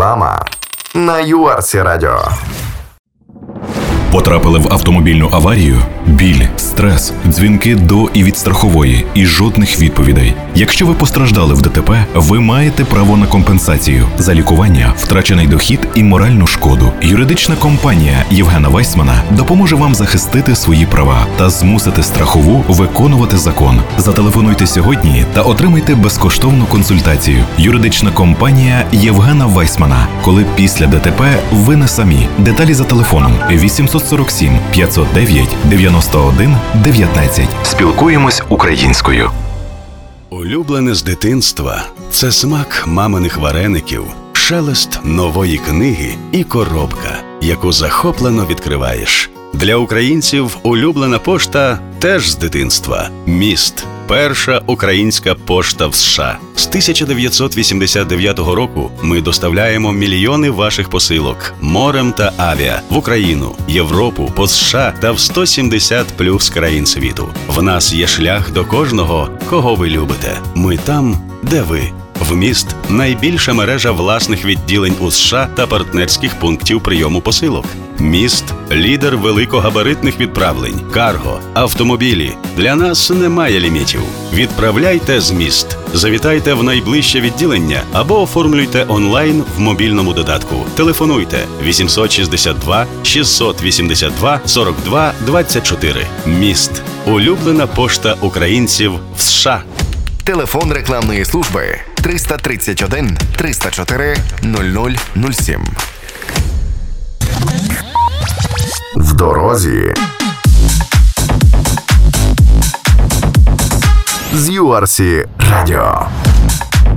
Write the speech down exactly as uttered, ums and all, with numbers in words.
Реклама на ю ар сі Радіо. Потрапили в автомобільну аварію? Біль, стрес, дзвінки до і від страхової і жодних відповідей. Якщо ви постраждали в ДТП, ви маєте право на компенсацію за лікування, втрачений дохід і моральну шкоду. Юридична компанія Євгена Вайсмана допоможе вам захистити свої права та змусити страхову виконувати закон. Зателефонуйте сьогодні та отримайте безкоштовну консультацію. Юридична компанія Євгена Вайсмана. Коли після ДТП ви не самі. Деталі за телефоном вісімсот сорок сім п'ятсот дев'ять дев'яносто один дев'ятнадцять. Спілкуємось українською. Улюблене з дитинства – це смак маминих вареників, шелест нової книги і коробка, яку захоплено відкриваєш. Для українців улюблена пошта теж з дитинства. Міст. Перша українська пошта в США. З тисяча дев'ятсот вісімдесят дев'ятого року ми доставляємо мільйони ваших посилок морем та авіа в Україну, Європу, по США та в сто сімдесят плюс країн світу. В нас є шлях до кожного, кого ви любите. Ми там, де ви. Вміст – найбільша мережа власних відділень у США та партнерських пунктів прийому посилок. Міст – лідер великогабаритних відправлень, карго, автомобілі. Для нас немає лімітів. Відправляйте з Міст. Завітайте в найближче відділення або оформлюйте онлайн в мобільному додатку. Телефонуйте вісімсот шістдесят два шістсот вісімдесят два сорок два двадцять чотири. Міст – улюблена пошта українців в США. Телефон рекламної служби триста тридцять один триста чотири нуль нуль нуль сім. В дорозі з ю ар сі Радіо.